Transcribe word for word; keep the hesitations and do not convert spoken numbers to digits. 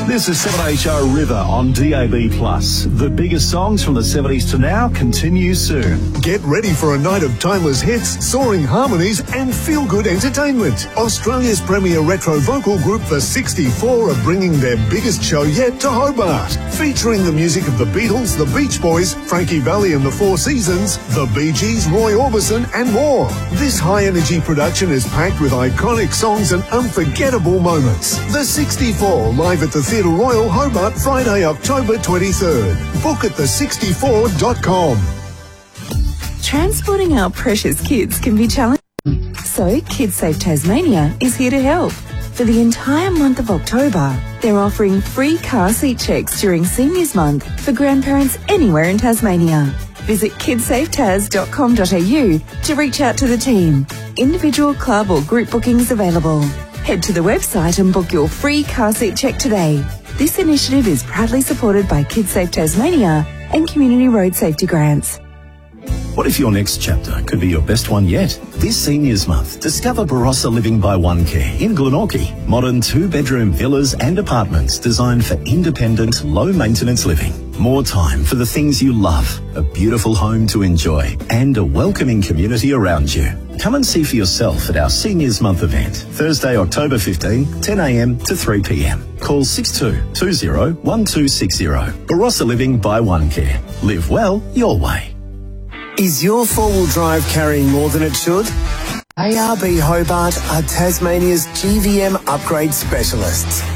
This is seven H O River on D A B plus. The biggest songs from the seventies to now continue soon. Get ready for a night of timeless hits, soaring harmonies and feel-good entertainment. Australia's premier retro vocal group, The sixty-four, are bringing their biggest show yet to Hobart. Featuring the music of the Beatles, the Beach Boys, Frankie Valli and the Four Seasons, the Bee Gees, Roy Orbison and more. This high-energy production is packed with iconic songs and unforgettable moments. The sixty-four, live at the Theatre Royal, Hobart, Friday, October twenty-third. Book at the sixty-four dot com. Transporting our precious kids can be challenging. So KidSafe Tasmania is here to help. For the entire month of October, they're offering free car seat checks during Seniors Month for grandparents anywhere in Tasmania. Visit kidsafe tas dot com dot a u to reach out to the team. Individual, club or group bookings available. Head to the website and book your free car seat check today. This initiative is proudly supported by KidSafe Tasmania and Community Road Safety Grants. What if your next chapter could be your best one yet? This Seniors Month, discover Barossa Living by One Care in Glenorchy. Modern two-bedroom villas and apartments designed for independent, low-maintenance living. More time for the things you love, a beautiful home to enjoy, and a welcoming community around you. Come and see for yourself at our Seniors Month event, Thursday, October fifteenth, ten a m to three p m. Call six two two zero one two six zero. Barossa Living by One Care. Live well your way. Is your four-wheel drive carrying more than it should? A R B Hobart are Tasmania's G V M upgrade specialists.